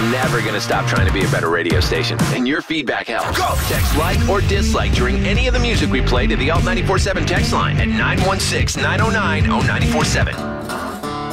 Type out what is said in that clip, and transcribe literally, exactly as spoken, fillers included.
never going to stop trying to be a better radio station. And your feedback helps. Go! Text like or dislike during any of the music we play to the Alt nine four seven text line at nine one six, nine oh nine, oh nine four seven.